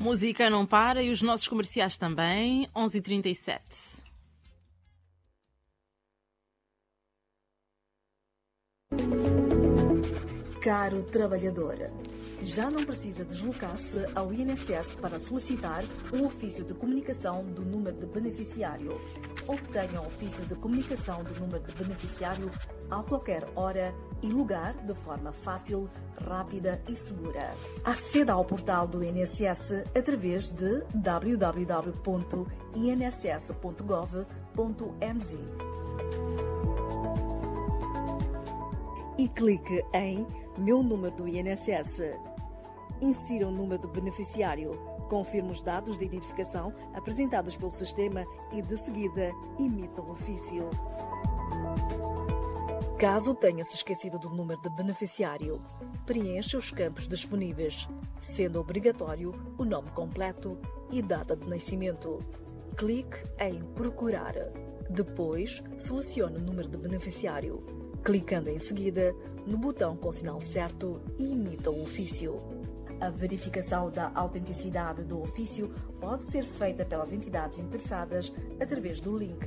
Música não para e os nossos comerciais também. 11h37. Caro trabalhador, já não precisa deslocar-se ao INSS para solicitar o ofício de comunicação do número de beneficiário. Obtenha o ofício de comunicação do número de beneficiário a qualquer hora e lugar de forma fácil, rápida e segura. Aceda ao portal do INSS através de www.inss.gov.mz e clique em Meu número do INSS. Insira o número do beneficiário, confirme os dados de identificação apresentados pelo sistema e, de seguida, emita o ofício. Caso tenha se esquecido do número de beneficiário, preencha os campos disponíveis, sendo obrigatório o nome completo e data de nascimento. Clique em Procurar. Depois, selecione o número de beneficiário, clicando em seguida no botão com sinal certo e emita o ofício. A verificação da autenticidade do ofício pode ser feita pelas entidades interessadas através do link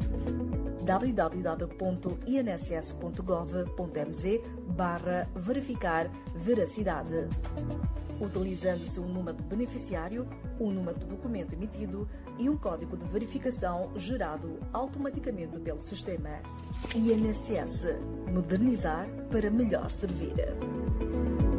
www.inss.gov.mz/verificar veracidade. Utilizando-se um número de beneficiário, um número de documento emitido e um código de verificação gerado automaticamente pelo sistema. INSS. Modernizar para melhor servir.